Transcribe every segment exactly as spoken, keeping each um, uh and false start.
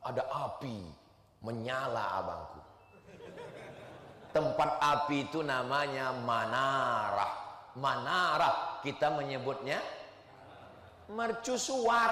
ada api menyala abangku. Tempat api itu namanya manarah. Manarah kita menyebutnya mercusuar.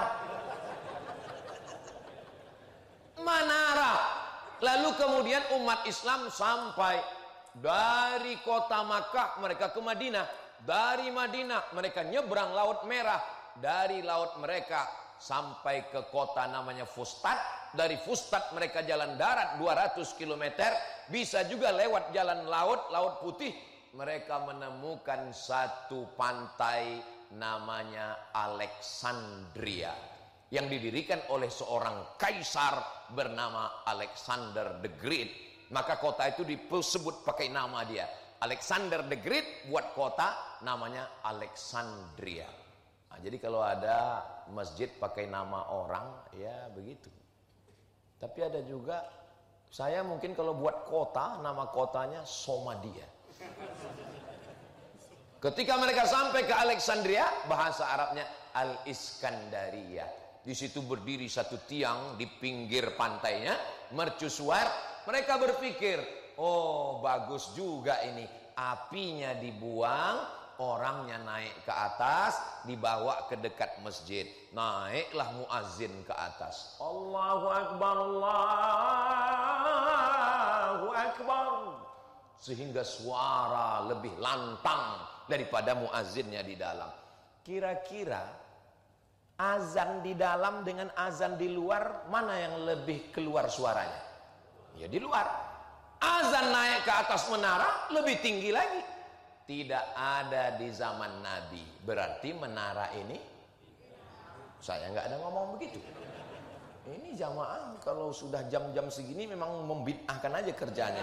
Manarah. Lalu kemudian umat Islam sampai dari kota Makkah mereka ke Madinah, dari Madinah mereka nyebrang Laut Merah, dari laut mereka sampai ke kota namanya Fustat, dari Fustat mereka jalan darat dua ratus kilometer, bisa juga lewat jalan laut, Laut Putih, mereka menemukan satu pantai namanya Alexandria yang didirikan oleh seorang kaisar bernama Alexander the Great. Maka kota itu disebut pakai nama dia, Alexander the Great buat kota namanya Alexandria. Nah, jadi kalau ada masjid pakai nama orang, ya begitu. Tapi ada juga, saya mungkin kalau buat kota, nama kotanya Somadia. Ketika mereka sampai ke Alexandria, bahasa Arabnya Al-Iskandaria. Di situ berdiri satu tiang di pinggir pantainya, mercusuar. Mereka berpikir, oh bagus juga ini, apinya dibuang, orangnya naik ke atas, dibawa ke dekat masjid. Naiklah muazzin ke atas. Allahu Akbar, Allahu Akbar. Sehingga suara lebih lantang daripada muazzinnya di dalam. Kira-kira azan di dalam dengan azan di luar, mana yang lebih keluar suaranya? Ya di luar. Azan naik ke atas menara lebih tinggi lagi. Tidak ada di zaman Nabi. Berarti menara ini, saya nggak ada ngomong begitu. Ini jamaah kalau sudah jam-jam segini memang membid'ahkan aja kerjanya.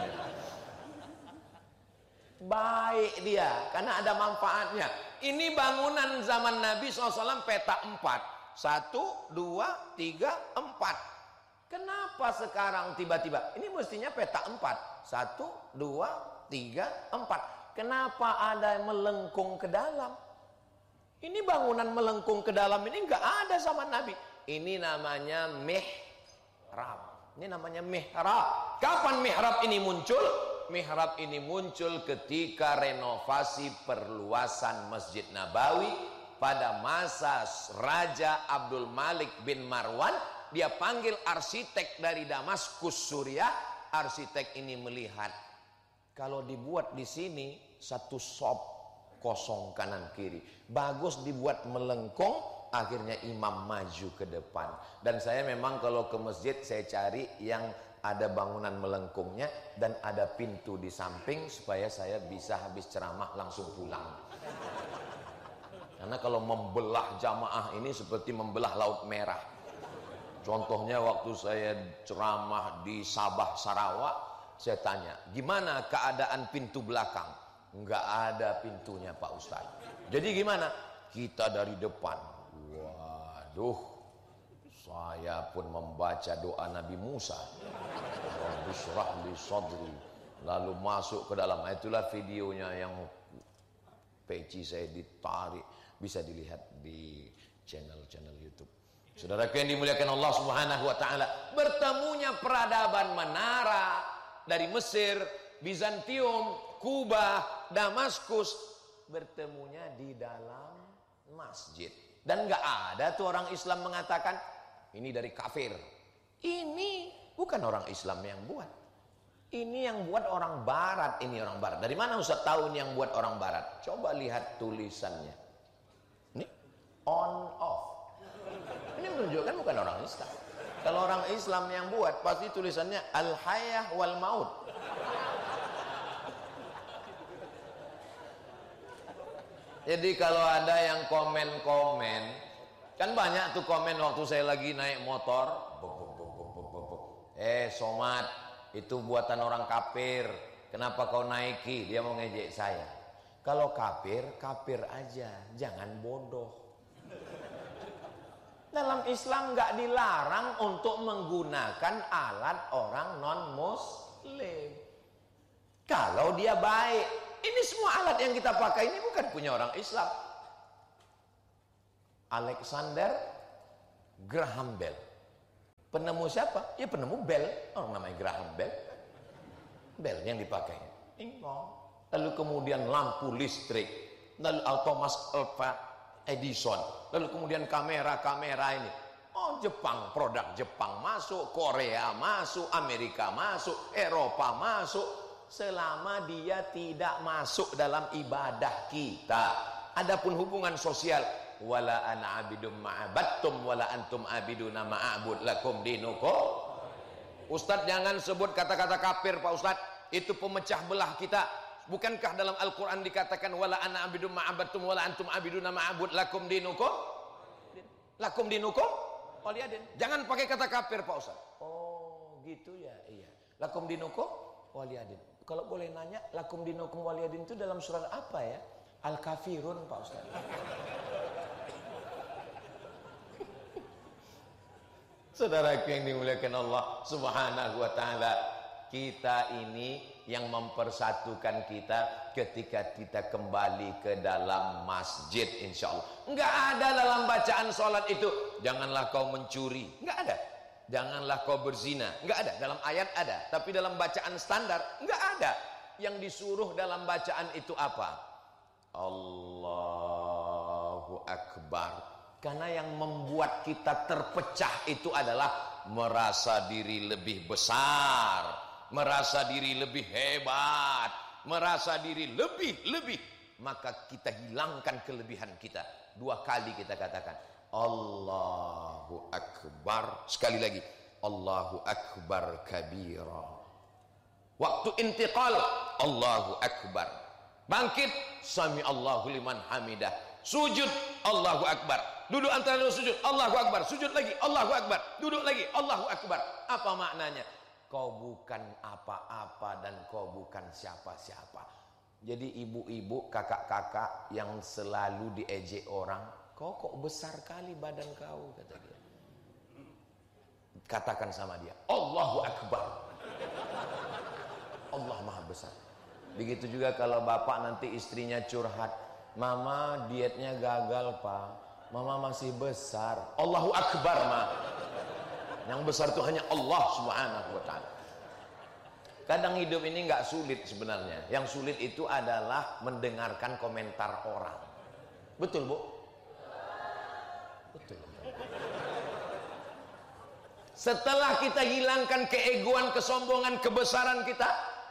Baik dia, karena ada manfaatnya. Ini bangunan zaman Nabi shallallahu alaihi wasallam peta empat. Satu, dua, tiga, empat. Kenapa sekarang tiba-tiba? Ini mestinya peta empat. Satu, dua, tiga, empat. Kenapa ada yang melengkung ke dalam? Ini bangunan melengkung ke dalam ini nggak ada zaman Nabi. Ini namanya mihrab. Ini namanya mihrab. Kapan mihrab ini muncul? Mihrab ini muncul ketika renovasi perluasan Masjid Nabawi pada masa Raja Abdul Malik bin Marwan. Dia panggil arsitek dari Damaskus, Suriah. Arsitek ini melihat, kalau dibuat di sini satu sop kosong kanan kiri, bagus dibuat melengkung, akhirnya imam maju ke depan. Dan saya memang kalau ke masjid saya cari yang ada bangunan melengkungnya dan ada pintu di samping supaya saya bisa habis ceramah langsung pulang. Karena kalau membelah jamaah ini seperti membelah Laut Merah. Contohnya waktu saya ceramah di Sabah, Sarawak, saya tanya, gimana keadaan pintu belakang? Enggak ada pintunya Pak Ustaz. Jadi gimana? Kita dari depan. Waduh, saya pun membaca doa Nabi Musa. Rabbi shrah li sadri. Lalu masuk ke dalam. Itulah videonya yang peci saya ditarik. Bisa dilihat di channel-channel YouTube. Saudara yang dimuliakan Allah Subhanahu wa taala, bertemunya peradaban Menara dari Mesir, Bizantium, Kuba, Damaskus, bertemunya di dalam masjid. Dan nggak ada tuh orang Islam mengatakan ini dari kafir. Ini bukan orang Islam yang buat. Ini yang buat orang Barat. Ini orang Barat. Dari mana Ustaz tahu ini yang buat orang Barat? Coba lihat tulisannya. Ini on off. Ini menunjukkan bukan orang Islam. Kalau orang Islam yang buat, pasti tulisannya al-hayah wal maut. Jadi kalau ada yang komen-komen, kan banyak tuh komen waktu saya lagi naik motor. Eh Somad, itu buatan orang kafir. Kenapa kau naiki? Dia mau ngejek saya. Kalau kafir, kafir aja, jangan bodoh. Dalam Islam nggak dilarang untuk menggunakan alat orang non-muslim. Kalau dia baik. Ini semua alat yang kita pakai ini bukan punya orang Islam. Alexander Graham Bell, Penemu siapa? Ya penemu bel. Orang namanya Graham Bell. Bel yang dipakai. Ingkong. Lalu kemudian lampu listrik. Lalu Thomas Alva Edison. Lalu kemudian kamera-kamera ini. Oh, Jepang, produk Jepang masuk, Korea masuk, Amerika masuk, Eropa masuk. Selama dia tidak masuk dalam ibadah kita. Adapun hubungan sosial, wala ana abidum ma'abattum wala antum abiduna ma'abud lakum dinukum. Ustadz jangan sebut kata-kata kafir Pak Ustadz, itu pemecah belah kita. Bukankah dalam Al-Quran dikatakan wala ana abidum ma'abattum wala antum abiduna ma'abud lakum dinukum? Lakum dinukum waliyadin. Jangan pakai kata kafir Pak Ustadz. Oh gitu ya, iya. Lakum dinukum waliyadin. Kalau boleh nanya, lakum dinukum waliyadin itu dalam surat apa ya? Al-Kafirun Pak Ustaz. Saudaraku yang dimuliakan Allah Subhanahu wa taala, kita ini yang mempersatukan kita ketika kita kembali ke dalam masjid insyaallah. Enggak ada dalam bacaan salat itu janganlah kau mencuri, enggak ada. Janganlah kau berzina, enggak ada. Dalam ayat ada, tapi dalam bacaan standar enggak ada. Yang disuruh dalam bacaan itu apa? Allahu Akbar. Karena yang membuat kita terpecah itu adalah merasa diri lebih besar, merasa diri lebih hebat, merasa diri lebih-lebih. Maka kita hilangkan kelebihan kita. Dua kali kita katakan Allahu Akbar. Sekali lagi Allahu Akbar kabira. Waktu intiqal Allahu Akbar. Bangkit, sami Allahu liman hamidah. Sujud, Allahu Akbar. Duduk antara dua sujud, Allahu Akbar. Sujud lagi, Allahu Akbar. Duduk lagi, Allahu Akbar. Apa maknanya? Kau bukan apa-apa dan kau bukan siapa-siapa. Jadi ibu-ibu, kakak-kakak yang selalu diejek orang, kau kok besar kali badan kau, kata dia. Katakan sama dia, Allahu Akbar. Allah Maha Besar. Begitu juga kalau bapak nanti istrinya curhat, mama dietnya gagal pak, mama masih besar. Allahu Akbar mah. Yang besar itu hanya Allah Subhanahu wa ta'ala. Kadang hidup ini nggak sulit sebenarnya. Yang sulit itu adalah mendengarkan komentar orang. Betul bu? Betul. Setelah kita hilangkan keegoan, kesombongan, kebesaran kita,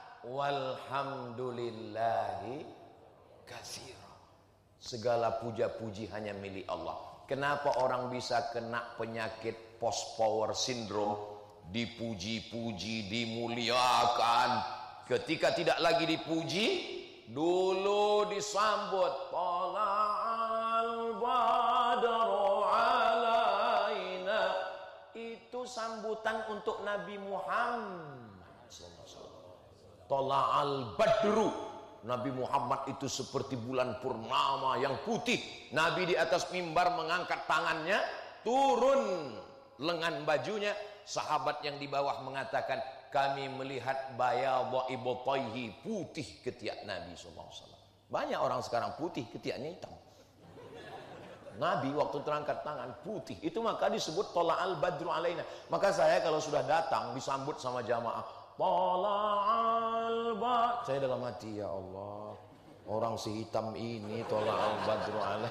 walhamdulillahi katsira. Segala puja-puji hanya milik Allah. Kenapa orang bisa kena penyakit post power syndrome? Dipuji-puji, dimuliakan. Ketika tidak lagi dipuji, dulu disambut tala'al badru alaina. Itu sambutan untuk Nabi Muhammad sallallahu alaihi wasallam. Tala'al badru, Nabi Muhammad itu seperti bulan purnama yang putih. Nabi di atas mimbar mengangkat tangannya, turun lengan bajunya. Sahabat yang di bawah mengatakan, kami melihat bayadha ibtayhi, putih ketiak Nabi sallallahu alaihi wasallam. Banyak orang sekarang putih, ketiaknya hitam. Nabi waktu terangkat tangan putih. Itu maka disebut tala'al badru alaina. Maka saya kalau sudah datang disambut sama jamaah, tala'al badru, saya dalam hati, ya Allah, orang si hitam ini tala'al badru alaina.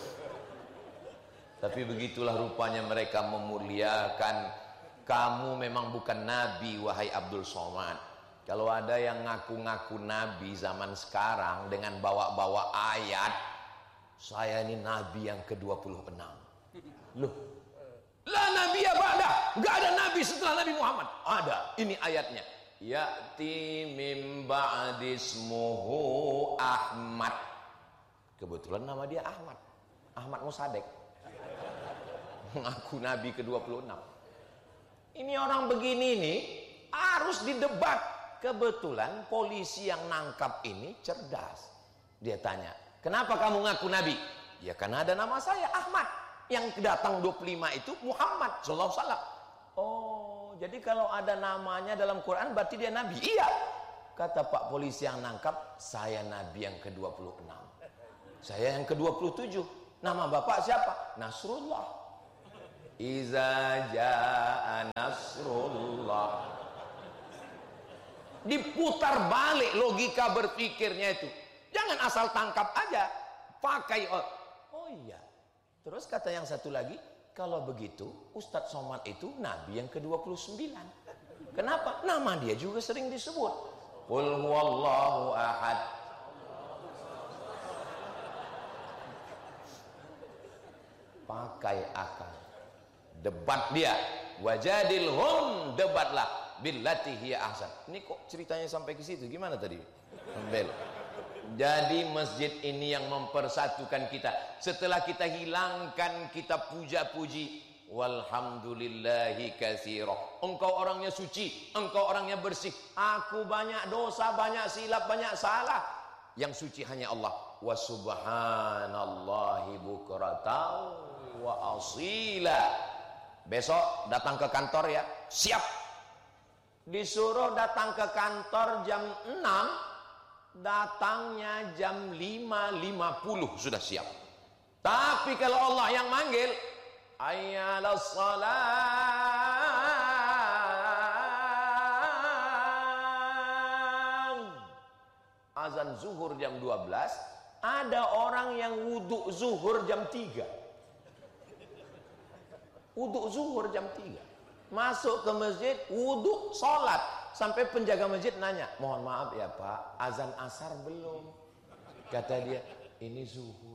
Tapi begitulah rupanya mereka memuliakan. Kamu memang bukan Nabi, wahai Abdul Somad. Kalau ada yang ngaku-ngaku Nabi zaman sekarang dengan bawa-bawa ayat, saya ini Nabi yang ke dua puluh enam. Loh, la Nabi ya ba'dah. Enggak ada Nabi setelah Nabi Muhammad. Ada, ini ayatnya. Ya'ti mim ba'dismuhu Ahmad. Kebetulan nama dia Ahmad. Ahmad Musadek. Ngaku Nabi ke dua puluh enam. Ini orang begini nih harus didebat. Kebetulan polisi yang nangkap ini cerdas. Dia tanya, kenapa kamu ngaku Nabi? Ya karena ada nama saya Ahmad. Yang datang dua puluh lima itu Muhammad sallallahu alaihi wasallam. Oh, jadi kalau ada namanya dalam Quran berarti dia Nabi? Iya. Kata Pak polisi yang nangkap, saya Nabi yang ke dua puluh enam. Saya yang ke dua puluh tujuh. Nama bapak siapa? Nasrullah. Iza jaa Diputar balik logika berpikirnya itu. Jangan asal tangkap aja. Pakai. Oh, oh iya. Terus kata yang satu lagi, kalau begitu Ustadz Somad itu Nabi yang ke dua puluh sembilan. Kenapa? Nama dia juga sering disebut. Qul huwallahu ahad. Pakai akal. Debat dia. Wajadilhum, debatlah billati hiya ahsan. Ini kok ceritanya sampai ke situ? Gimana tadi? Membel. Jadi masjid ini yang mempersatukan kita. Setelah kita hilangkan, kita puja-puji, walhamdulillahi katsira. Engkau orangnya suci, engkau orangnya bersih. Aku banyak dosa, banyak silap, banyak salah. Yang suci hanya Allah. Wa subhanallahi bukratan wa asila. Besok datang ke kantor ya, siap. Disuruh datang ke kantor jam enam, datangnya jam lima lima puluh sudah siap. Tapi kalau Allah yang manggil, ayyalas salam, azan zuhur jam dua belas, ada orang yang wudhu zuhur jam tiga. Wudhu zuhur jam tiga. Masuk ke masjid, wudhu, sholat. Sampai penjaga masjid nanya, mohon maaf ya Pak, azan asar belum? Kata dia, ini zuhur.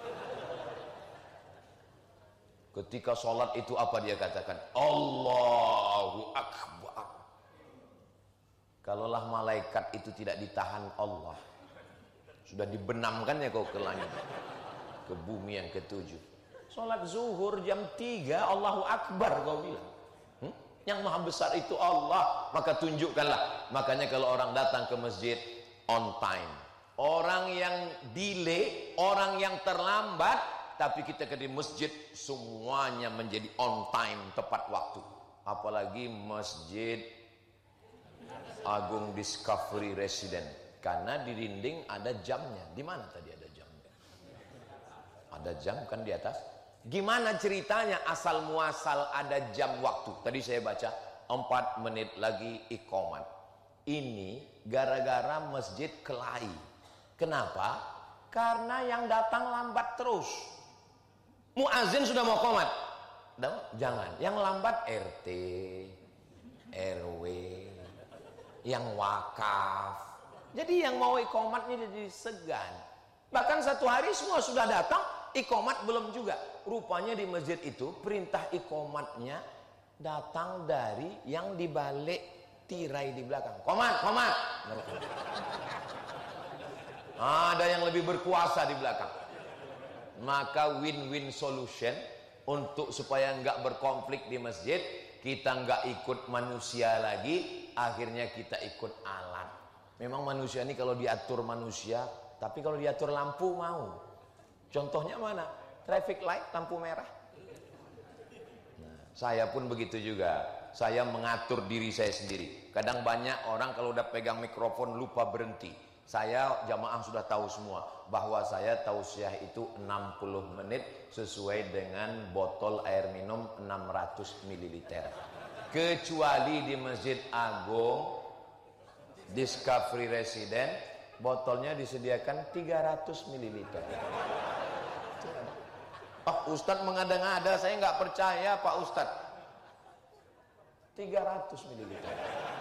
Ketika sholat itu apa dia katakan? Allahu Akbar. Kalaulah malaikat itu tidak ditahan Allah, sudah dibenamkan ya kau ke langit, ke bumi yang ketujuh. Sholat zuhur jam tiga, Allahu Akbar kau bilang. Hmm? Yang maha besar itu Allah, maka tunjukkanlah. Makanya kalau orang datang ke masjid on time, orang yang delay, orang yang terlambat, tapi kita ke di masjid semuanya menjadi on time, tepat waktu. Apalagi Masjid Agung Discovery Resident, karena di dinding ada jamnya. Di mana tadi ada jamnya? Ada jam kan di atas. Gimana ceritanya asal muasal ada jam waktu? Tadi saya baca empat menit lagi iqamat. Ini gara-gara masjid kelahi. Kenapa? Karena yang datang lambat terus. Muazin sudah mau qomat. Jangan. Yang lambat R T, R W, yang wakaf. Jadi yang mau iqamatnya jadi segan. Bahkan satu hari semua sudah datang, iqamat belum juga. Rupanya di masjid itu perintah iqamatnya datang dari yang di balik tirai di belakang. Qomat, qomat. Ada yang lebih berkuasa di belakang. Maka win-win solution untuk supaya nggak berkonflik di masjid, kita nggak ikut manusia lagi, akhirnya kita ikut alat. Memang manusia ini kalau diatur manusia, tapi kalau diatur lampu mau. Contohnya mana? Traffic light, lampu merah. Nah, saya pun begitu juga. Saya mengatur diri saya sendiri. Kadang banyak orang kalau udah pegang mikrofon lupa berhenti. Saya jamaah sudah tahu semua bahwa saya tausiah itu enam puluh menit sesuai dengan botol air minum enam ratus mililiter. Kecuali di Masjid Agung Discovery Resident, botolnya disediakan tiga ratus mililiter. Pak Ustadz mengada-ngada, saya nggak percaya Pak Ustadz. tiga ratus mililiter.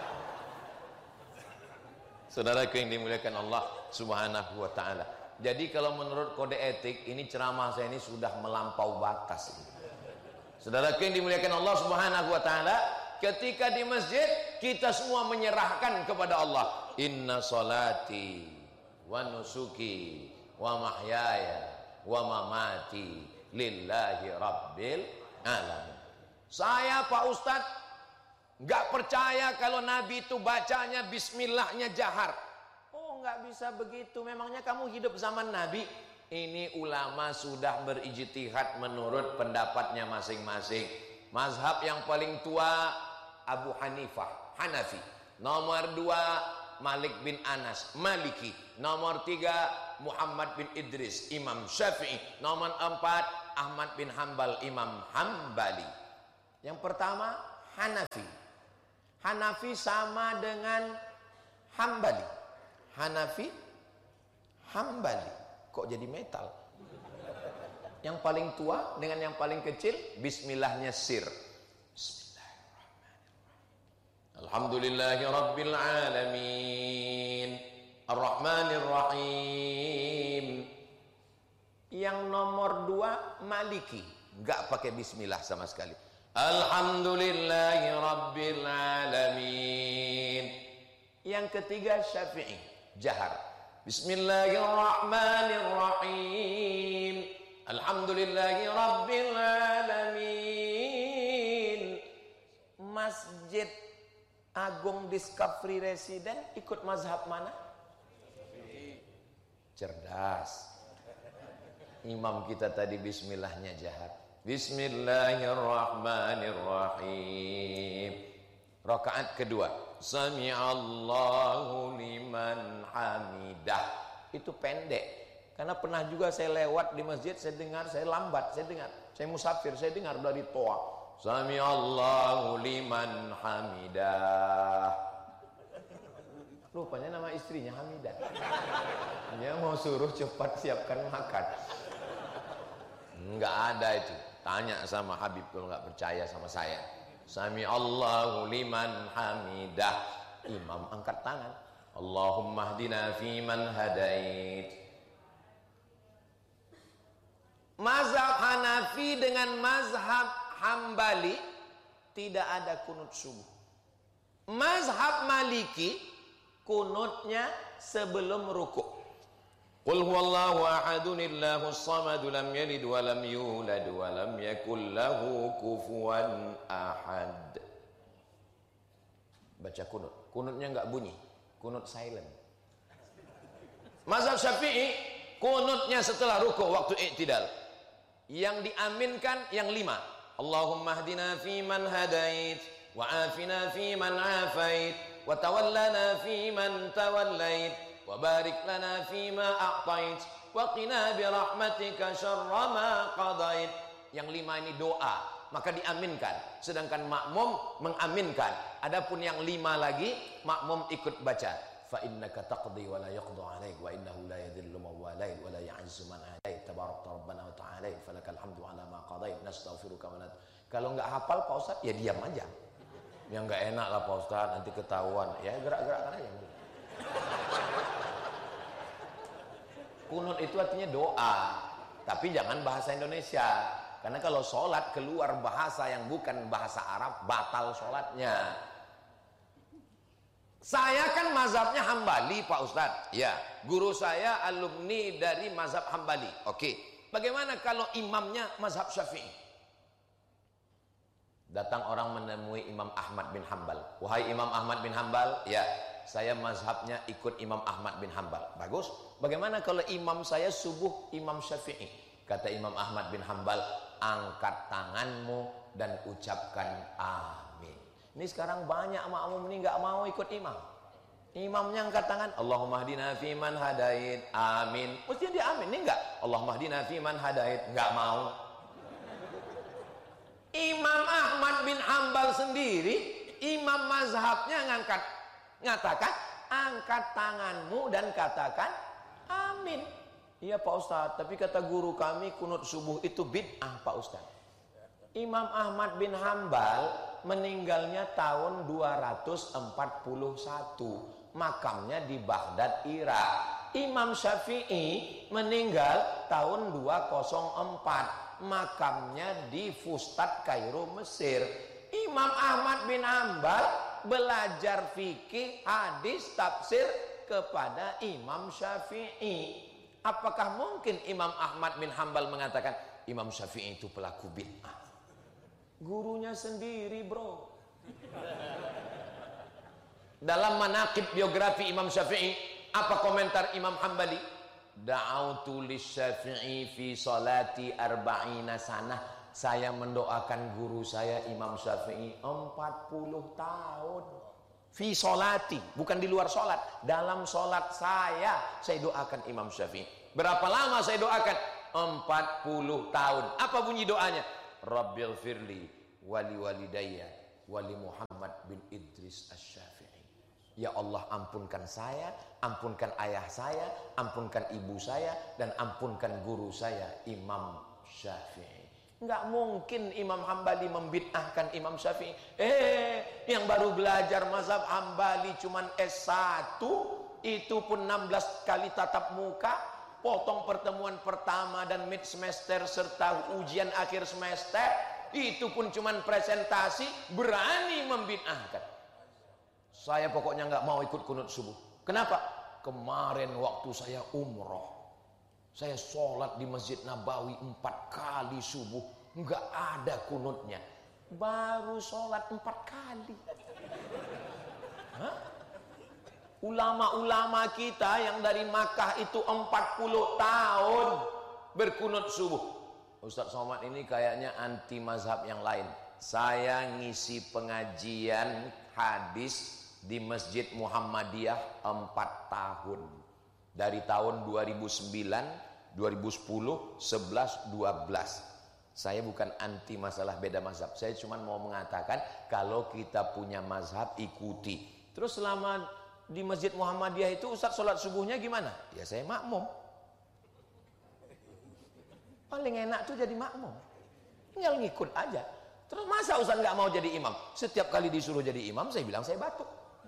Saudaraku yang dimuliakan Allah Subhanahu wa taala. Jadi kalau menurut kode etik ini ceramah saya ini sudah melampau batas. Saudaraku yang dimuliakan Allah Subhanahu wa taala, ketika di masjid kita semua menyerahkan kepada Allah. Inna salati wa nusuki wa mahyaya wa mamati lillahi rabbil alamin. Saya Pak Ustadz nggak percaya kalau Nabi itu bacanya bismillahnya jahar. Oh, nggak bisa begitu. Memangnya kamu hidup zaman Nabi? Ini ulama sudah berijtihad menurut pendapatnya masing-masing. Mazhab yang paling tua Abu Hanifah, Hanafi. Nomor dua Malik bin Anas, Maliki. Nomor tiga Muhammad bin Idris, Imam Syafi'i. Nomor empat Ahmad bin Hambal, Imam Hambali. Yang pertama Hanafi. Hanafi sama dengan Hambali. Hanafi, Hambali. Kok jadi metal? Yang paling tua dengan yang paling kecil, bismillahnya sir. Bismillahirrahmanirrahim. Alhamdulillahi rabbil alamin. Ar-Rahmanir Rahim. Yang nomor dua, Maliki. Enggak pakai bismillah sama sekali. Alhamdulillahi rabbil alamin. Yang ketiga, Syafi'i. Jahar. Bismillahirrahmanirrahim. Alhamdulillahi rabbil alamin. Masjid Agung Discovery Resident ikut mazhab mana? Cerdas. Imam kita tadi bismillahnya jahar. Bismillahirrahmanirrahim. Rakaat kedua, Sami'allahu liman hamidah. Itu pendek. Karena pernah juga saya lewat di masjid, saya dengar, saya lambat, saya dengar. Saya musafir, saya dengar dari toa. Sami'allahu liman hamidah. Rupanya nama istrinya Hamidah. Dia mau suruh cepat siapkan makan. Enggak ada itu. Tanya sama Habib kalau enggak percaya sama saya. Sami'allahu liman hamidah. Imam angkat tangan. Allahumma hdina fiman hadait. Mazhab Hanafi dengan mazhab Hambali tidak ada kunut subuh. Mazhab Maliki kunutnya sebelum rukuk. Qul huwallahu ahadun illahus samad lam yalid wa lam yulad wa lam yakul lahu kufuwan ahad. Baca kunut. Kunutnya enggak bunyi. Kunut silent. Mazhab Syafi'i kunutnya setelah rukuk waktu i'tidal. Yang diaminkan yang lima. Allahumma hdina fiman hadait wa afina fiman afait wa tawallana fiman tawallait wa barik lana fima a'tait wa qina bi rahmatika syarra ma qadait. Yang lima ini doa, maka diaminkan. Sedangkan makmum mengaminkan. Adapun yang lima lagi makmum ikut baca. Fa innaka taqdi wa la yuqda 'alaik wa innahu la yadhillu man walait wa la ya'izzu man 'adait tabarakta rabbana wa ta'ala falakal hamdu 'ala ma qadait nastaghfiruka wa nat. Kalau enggak hafal Pak Ustaz ya diam aja. Yang enggak enak lah Pak Ustaz, nanti ketahuan. Ya gerak-gerakkan aja. Kunut itu artinya doa, tapi jangan bahasa Indonesia. Karena kalau sholat keluar bahasa yang bukan bahasa Arab, batal sholatnya. Saya kan mazhabnya Hambali Pak Ustadz. Ya, guru saya alumni dari mazhab Hambali. Oke, bagaimana kalau imamnya mazhab Syafi'i? Datang orang menemui Imam Ahmad bin Hambal. Wahai Imam Ahmad bin Hambal, ya, saya mazhabnya ikut Imam Ahmad bin Hambal. Bagus. Bagaimana kalau imam saya subuh Imam Syafi'i? Kata Imam Ahmad bin Hambal, angkat tanganmu dan ucapkan amin. Ini sekarang banyak makmum ini nggak mau ikut imam. Imamnya angkat tangan, Allahumma hdina fiman hadait, amin. Mestinya dia amin, ini enggak. Allahumma hdina fiman hadait, enggak mau. Imam Ahmad bin Hambal sendiri, imam mazhabnya ngangkat, ngatakan, angkat tanganmu dan katakan amin. Iya Pak Ustadz, tapi kata guru kami kunut subuh itu bid'ah Pak Ustadz. Imam Ahmad bin Hambal meninggalnya tahun dua ratus empat puluh satu, makamnya di Baghdad, Irak. Imam Syafi'i meninggal tahun dua ratus empat, makamnya di Fustat, Kairo, Mesir. Imam Ahmad bin Hambal belajar fikih, hadis, tafsir kepada Imam Syafi'i. Apakah mungkin Imam Ahmad bin Hambal mengatakan Imam Syafi'i itu pelaku bid'ah? Gurunya sendiri, bro. Dalam manaqib biografi Imam Syafi'i, apa komentar Imam Hambali? Da'autu lisyafi'i fi salati arba'ina sanah. Saya mendoakan guru saya Imam Syafi'i empat puluh tahun. Fi salati, bukan di luar salat. Dalam salat saya, saya doakan Imam Syafi'i. Berapa lama saya doakan? empat puluh tahun. Apa bunyi doanya? Rabbil firli wali walidayya wali Muhammad bin Idris Asy-Syafi'i. Ya Allah, ampunkan saya, ampunkan ayah saya, ampunkan ibu saya, dan ampunkan guru saya, Imam Syafi'i. Enggak mungkin Imam Hambali membid'ahkan Imam Syafi'i. Eh, yang baru belajar mazhab Hambali cuman S satu, itu pun enam belas kali tatap muka, potong pertemuan pertama dan mid semester serta ujian akhir semester, itu pun cuman presentasi, berani membid'ahkan. Saya pokoknya nggak mau ikut kunut subuh. Kenapa? Kemarin waktu saya umroh, saya sholat di Masjid Nabawi empat kali subuh, nggak ada kunutnya. Baru sholat empat kali. Hah? Ulama-ulama kita yang dari Makkah itu empat puluh tahun berkunut subuh. Ustaz Somad ini kayaknya anti mazhab yang lain. Saya ngisi pengajian hadis di Masjid Muhammadiyah empat tahun, dari tahun dua ribu sembilan, dua ribu sepuluh, sebelas, dua belas. Saya bukan anti masalah beda mazhab, saya cuma mau mengatakan kalau kita punya mazhab ikuti. Terus selama di Masjid Muhammadiyah itu Ustaz sholat subuhnya gimana? Ya saya makmum. Paling enak tuh jadi makmum, tinggal ngikut aja. Terus masa Ustaz nggak mau jadi imam? Setiap kali disuruh jadi imam saya bilang saya batuk.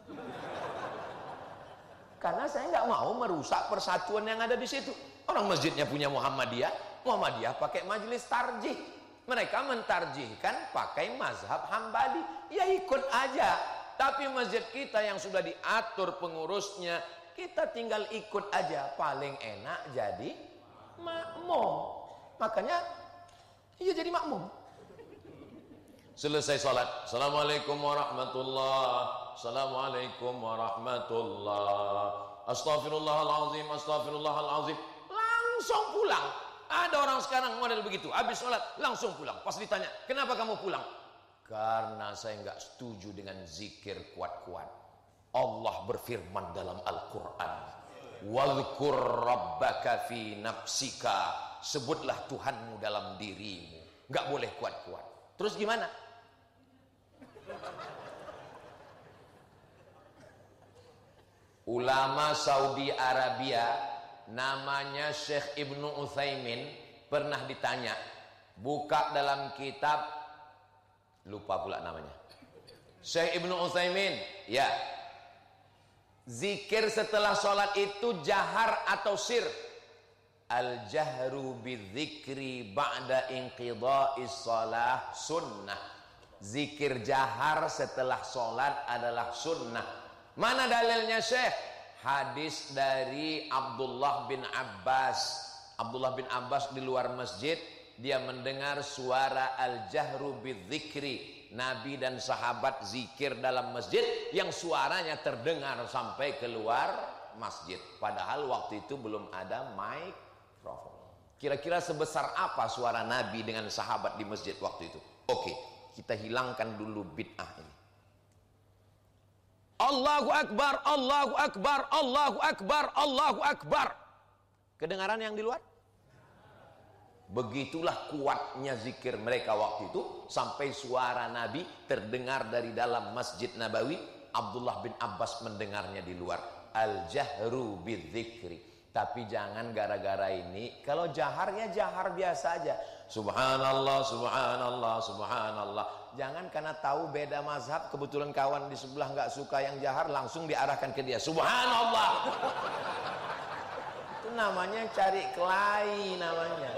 Karena saya nggak mau merusak persatuan yang ada di situ. Orang masjidnya punya Muhammadiyah, Muhammadiyah pakai majelis tarjih. Mereka mentarjihkan pakai mazhab Hambali. Ya ikut aja. Tapi masjid kita yang sudah diatur pengurusnya, kita tinggal ikut aja. Paling enak jadi makmum. Makanya, iya jadi makmum. Selesai sholat, Assalamualaikum warahmatullah, Assalamualaikum warahmatullah, Astaghfirullahaladzim, Astaghfirullahaladzim, langsung pulang. Ada orang sekarang model begitu, habis sholat langsung pulang. Pas ditanya, kenapa kamu pulang? Karena saya nggak setuju dengan zikir kuat-kuat. Allah berfirman dalam Al-Quran, Wadhkur rabbaka fi nafsika, sebutlah Tuhanmu dalam dirimu, nggak boleh kuat-kuat. Terus gimana? Ulama Saudi Arabia namanya Syekh Ibnu Utsaimin pernah ditanya, buka dalam kitab, lupa pula namanya, Syekh Ibnu Utsaimin, ya, zikir setelah sholat itu jahar atau sir? Al-jahru bidzikri ba'da inqidha'is shalah sunnah. Zikir jahar setelah sholat adalah sunnah. Mana dalilnya Syekh? Hadis dari Abdullah bin Abbas. Abdullah bin Abbas di luar masjid, dia mendengar suara al-jahru bidzikri. Nabi dan sahabat zikir dalam masjid yang suaranya terdengar sampai keluar masjid. Padahal waktu itu belum ada mikrofon. Kira-kira sebesar apa suara Nabi dengan sahabat di masjid waktu itu? Oke, kita hilangkan dulu bid'ah ini. Allahu Akbar, Allahu Akbar, Allahu Akbar, Allahu Akbar. Kedengaran yang di luar? Begitulah kuatnya zikir mereka waktu itu, sampai suara Nabi terdengar dari dalam Masjid Nabawi. Abdullah bin Abbas mendengarnya di luar. Al-jahru bidzikri. Tapi jangan gara-gara ini, kalau jaharnya jahar biasa aja. Subhanallah, subhanallah, subhanallah. Jangan karena tahu beda mazhab, kebetulan kawan di sebelah nggak suka yang jahar, langsung diarahkan ke dia. Subhanallah. Itu namanya cari kelahi namanya.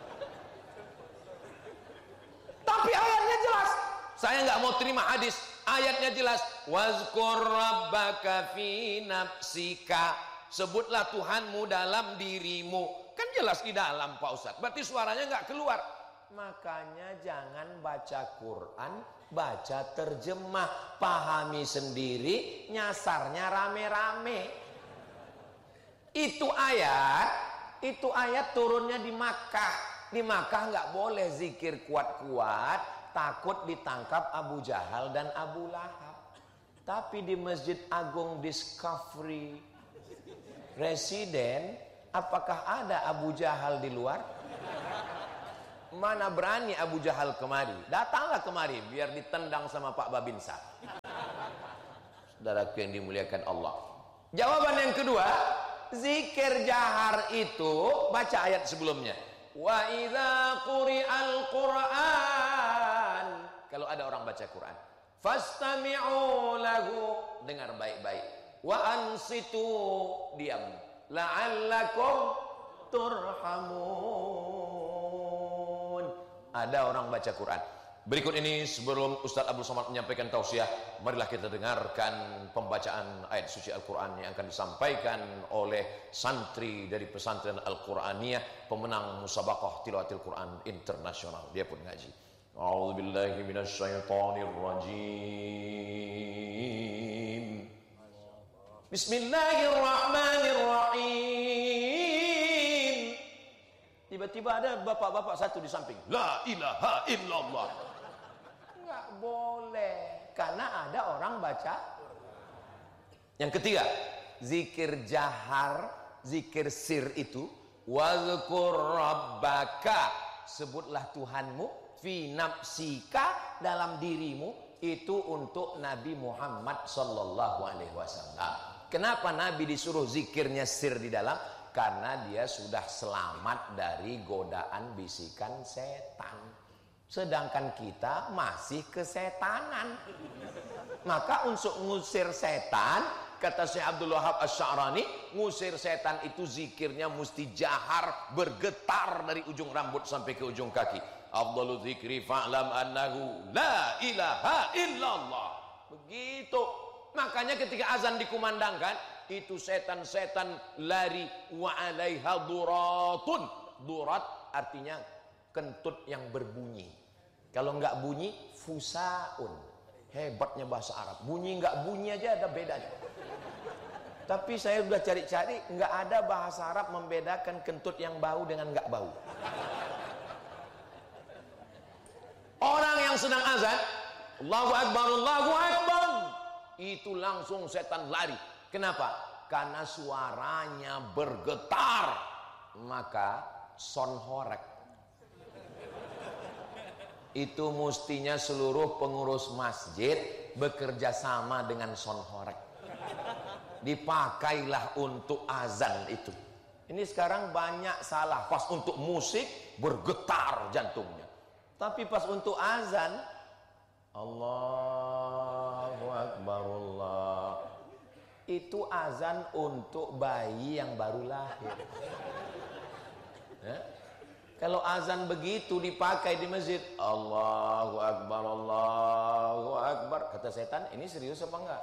Tapi ayatnya jelas. Saya nggak mau terima hadis. Ayatnya jelas. Wazkur rabbaka fi nafsika. Sebutlah Tuhanmu dalam dirimu. Kan jelas di dalam Pak Ustadz. Berarti suaranya nggak keluar. Makanya jangan baca Quran, baca terjemah. Pahami sendiri, nyasarnya rame-rame. Itu ayat, itu ayat turunnya di Makkah. Di Makkah nggak boleh zikir kuat-kuat, takut ditangkap Abu Jahal dan Abu Lahab. Tapi di Masjid Agung Discovery Residen, apakah ada Abu Jahal di luar? Mana berani Abu Jahal kemari? Datanglah kemari biar ditendang sama Pak Babinsa. Saudaraku yang dimuliakan Allah. Jawaban yang kedua, zikir jahar itu baca ayat sebelumnya. Wa idza quri'al Qur'an. Kalau ada orang baca Quran, fastami'u lahu, dengar baik-baik. Wa ansitu, diam. La'allakum turhamun. Ada orang baca Quran. Berikut ini sebelum Ustaz Abdul Somad menyampaikan tausiah, marilah kita dengarkan pembacaan ayat suci Al-Quran yang akan disampaikan oleh santri dari pesantren Al-Quraniyah, pemenang musabaqah tilawatil Quran internasional. Dia pun ngaji. A'udzubillahi minasyaitonirrajim. Bismillahirrahmanirrahim. Tiba-tiba ada bapak-bapak satu di samping. La ilaha illallah. Enggak boleh, karena ada orang baca. Yang ketiga, zikir jahar, zikir sir itu, wazkur rabbaka, sebutlah Tuhanmu, fi nafsika, dalam dirimu, itu untuk Nabi Muhammad sallallahu alaihi wasallam. Kenapa Nabi disuruh zikirnya sir di dalam? Karena dia sudah selamat dari godaan bisikan setan. Sedangkan kita masih kesetanan. Maka untuk ngusir setan, kata Syekh Abdul Wahab Asy-Sya'rani, ngusir setan itu zikirnya mesti jahar, bergetar dari ujung rambut sampai ke ujung kaki. Afdalu zikri fa'lam annahu la ilaha illallah. Begitu. Makanya ketika azan dikumandangkan, itu setan-setan lari. Wa 'alaiha duratun. Durat artinya kentut yang berbunyi. Kalau enggak bunyi, fusaun. Hebatnya bahasa Arab. Bunyi enggak bunyi aja ada bedanya. Tapi saya sudah cari-cari, enggak ada bahasa Arab membedakan kentut yang bau dengan enggak bau. Orang yang sedang azan, Allahu Akbar, Allahu Akbar, itu langsung setan lari. Kenapa? Karena suaranya bergetar. Maka sonhorek itu mestinya seluruh pengurus masjid bekerja sama dengan sonhorek. Dipakailah untuk azan itu. Ini sekarang banyak salah. Pas untuk musik bergetar jantungnya, tapi pas untuk azan, Allahu Akbar, Allah, itu azan untuk bayi yang baru lahir. Ya? Kalau azan begitu dipakai di masjid, Allahu Akbar, Allahu Akbar, kata setan, ini serius apa enggak?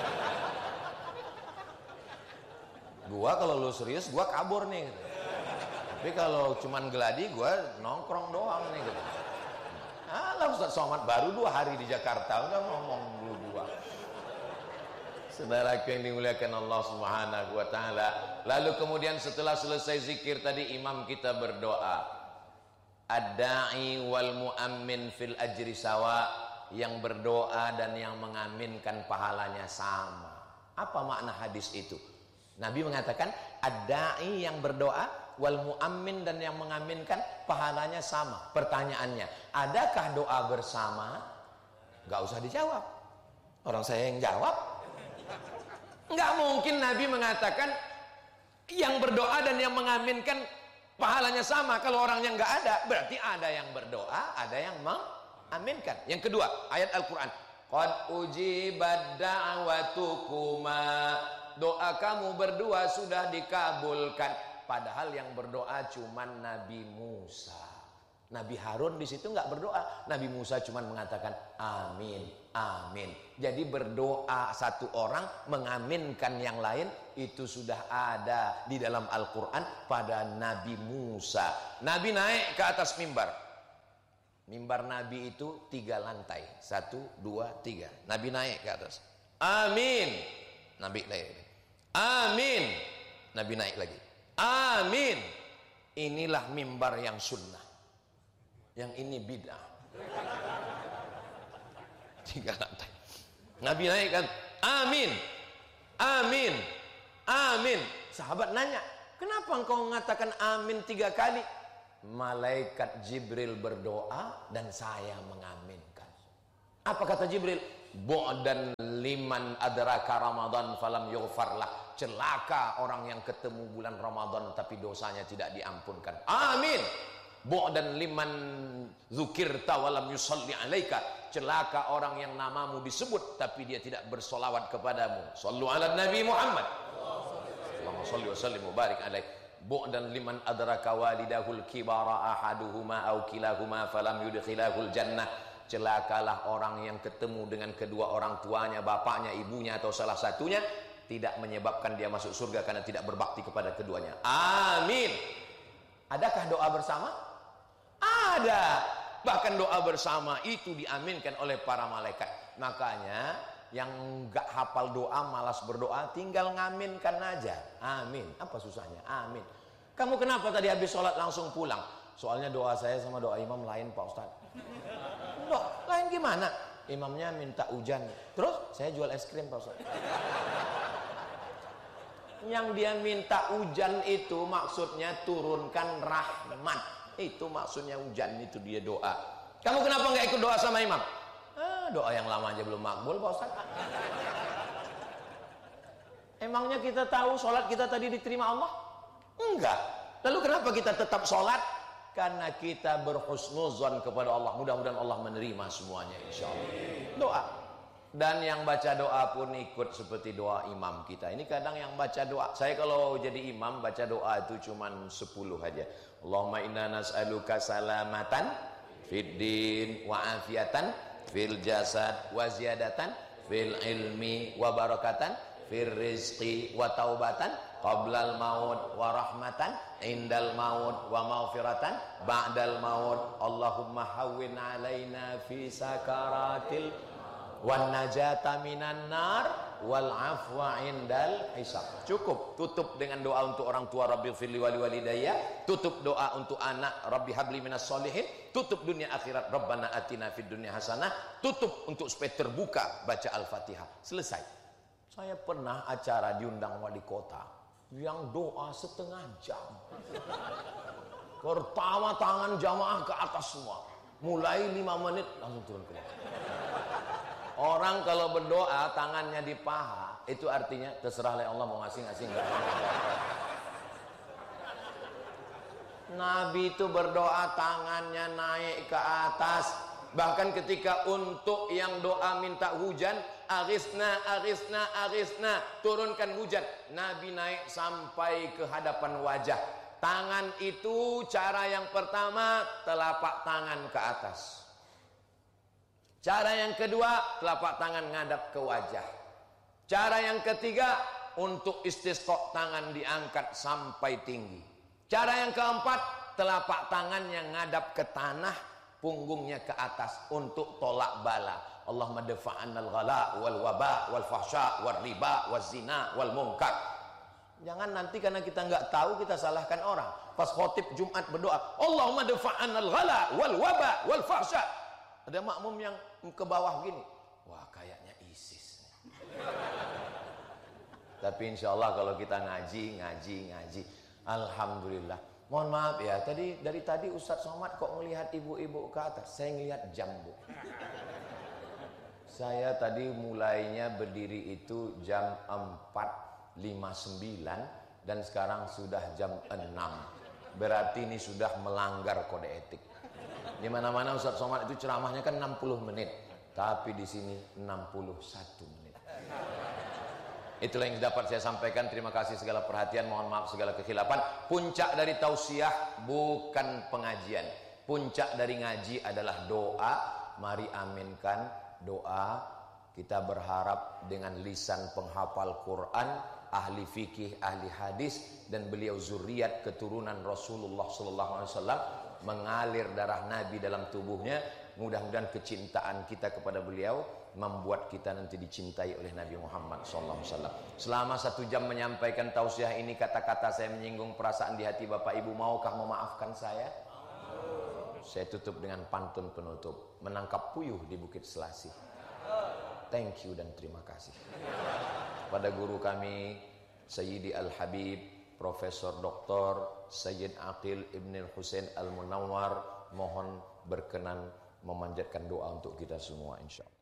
Gua kalau lu serius, gua kabur nih. Tapi kalau cuman geladi, gua nongkrong doang nih. Gitu. Alah, Ustaz Somad baru dua hari di Jakarta, udah ngomong dulu dua. Saudaraku yang dimuliakan Allah Subhanahu wa taala. Lalu kemudian setelah selesai zikir tadi, imam kita berdoa. Ad-da'i wal mu'ammin fil ajri sawa, yang berdoa dan yang mengaminkan pahalanya sama. Apa makna hadis itu? Nabi mengatakan ad-da'i yang berdoa, wal mu'ammin dan yang mengaminkan pahalanya sama. Pertanyaannya, adakah doa bersama? Gak usah dijawab. Orang saya yang jawab. Gak mungkin Nabi mengatakan yang berdoa dan yang mengaminkan pahalanya sama. Kalau orangnya nggak ada, berarti ada yang berdoa, ada yang mengaminkan. Yang kedua, ayat Al-Quran, qad ujibat da'watukuma, doa kamu berdua sudah dikabulkan. Padahal yang berdoa cuman Nabi Musa. Nabi Harun di situ nggak berdoa. Nabi Musa cuman mengatakan amin, amin. Jadi berdoa satu orang mengaminkan yang lain, itu sudah ada di dalam Al-Quran pada Nabi Musa. Nabi naik ke atas mimbar. Mimbar Nabi itu tiga lantai. Satu, dua, tiga. Nabi naik ke atas. Amin. Nabi naik. Amin. Nabi naik lagi. Amin. Inilah mimbar yang sunnah. Yang ini bid'ah. Tiga lantai. Nabi naik kan, amin, amin, amin. Sahabat nanya, kenapa engkau mengatakan amin tiga kali? Malaikat Jibril berdoa dan saya mengaminkan. Apa kata Jibril? bu'dan liman adraka Ramadan falam yughfarlah. Celaka orang yang ketemu bulan Ramadan tapi dosanya tidak diampunkan. Amin. Bu'dan liman dzukirta walam yusalli alaika. Celaka orang yang namamu disebut tapi dia tidak bersolawat kepadamu. Sallu ala Nabi Muhammad. Allahumma salli wa sallim wa barik alaih. Bu'dan liman adraka walidahul kibara ahaduhuma aw kilahuma falam yudkhilahul jannah. Celakalah orang yang ketemu dengan kedua orang tuanya, bapaknya, ibunya atau salah satunya, tidak menyebabkan dia masuk surga karena tidak berbakti kepada keduanya. Amin. Adakah doa bersama? Ada. Bahkan doa bersama itu diaminkan oleh para malaikat. Makanya yang enggak hafal doa, malas berdoa, tinggal ngaminkan aja. Amin. Apa susahnya? Amin. Kamu kenapa tadi habis sholat langsung pulang? Soalnya doa saya sama doa imam lain, Pak Ustaz. Doa lain gimana? Imamnya minta hujan, terus saya jual es krim, Pak Ustaz. Yang dia minta hujan itu maksudnya turunkan rahmat. Itu maksudnya hujan, itu dia doa. Kamu kenapa nggak ikut doa sama imam? Ah, doa yang lama aja belum makbul, Pak Ustaz. Emangnya kita tahu sholat kita tadi diterima Allah? Enggak. Lalu kenapa kita tetap sholat? Karena kita berhusnuzon kepada Allah. Mudah-mudahan Allah menerima semuanya, insya Allah. Doa. Dan yang baca doa pun ikut seperti doa imam kita. Ini kadang yang baca doa, saya kalau jadi imam baca doa itu cuma sepuluh aja. Allahumma inna nas'aluka salamatan fid din wa afiatan fil jasad wa ziyadatan fil ilmi wa barakatan fil rizqi wa taubatan qablal maut wa rahmatan indal maut wa maghfiratan ba'dal maut. Allahumma hawwin alaina fi sakaratil wan najata minan nar wal afwa indal hisab. Cukup. Tutup dengan doa untuk orang tua, Rabbi firli wali walidayya. Tutup doa untuk anak, Rabbi habli minas solihin. Tutup dunia akhirat, Rabbana atina fid dunya hasanah. Tutup untuk supaya terbuka baca Al-Fatihah. Selesai. Saya pernah acara diundang wali kota yang doa setengah jam. Pertama tangan jamaah ke atas semua. Mulai lima menit langsung turun ke bawah. Orang kalau berdoa tangannya di paha, itu artinya terserah oleh Allah mau ngasih-ngasih enggak. Nabi itu berdoa tangannya naik ke atas. Bahkan ketika untuk yang doa minta hujan, aghithna aghithna aghithna, turunkan hujan, Nabi naik sampai ke hadapan wajah. Tangan itu cara yang pertama, telapak tangan ke atas. Cara yang kedua, telapak tangan ngadap ke wajah. Cara yang ketiga, untuk istisqa tangan diangkat sampai tinggi. Cara yang keempat, telapak tangan yang ngadap ke tanah, punggungnya ke atas untuk tolak bala. Allahumma dafa'annal ghala wal waba wal fahsya wal riba wal zina wal munkar. Jangan nanti karena kita nggak tahu kita salahkan orang. Pas khotib Jumat berdoa, Allahumma dafa'annal ghala wal waba wal fahsya. Ada makmum yang ke bawah gini, wah kayaknya ISIS. Tapi insya Allah kalau kita ngaji, ngaji, ngaji, alhamdulillah. Mohon maaf ya, tadi dari tadi Ustadz Somad kok melihat ibu-ibu ke atas. Saya ngelihat jam, Bu. Saya tadi mulainya berdiri itu jam empat lima puluh sembilan dan sekarang sudah jam enam. Berarti ini sudah melanggar kode etik. Di mana-mana Ustadz Somad itu ceramahnya kan enam puluh menit, tapi di sini enam puluh satu menit. Itulah yang dapat saya sampaikan. Terima kasih segala perhatian, mohon maaf segala kekhilapan. Puncak dari tausiah bukan pengajian. Puncak dari ngaji adalah doa. Mari aminkan doa. Kita berharap dengan lisan penghafal Quran, ahli fikih, ahli hadis, dan beliau zuriat keturunan Rasulullah sallallahu alaihi wasallam, mengalir darah Nabi dalam tubuhnya. Mudah-mudahan kecintaan kita kepada beliau membuat kita nanti dicintai oleh Nabi Muhammad sallallahu alaihi wasallam. Selama satu jam menyampaikan tausiah ini, kata-kata saya menyinggung perasaan di hati Bapak Ibu, maukah memaafkan saya? Saya tutup dengan pantun penutup. Menangkap puyuh di Bukit Selasih. Thank you dan terima kasih pada guru kami Sayyidi Al-Habib Profesor Doktor Sayyid Aqil Ibn Husain Al-Munawwar. Mohon berkenan memanjatkan doa untuk kita semua, insya Allah.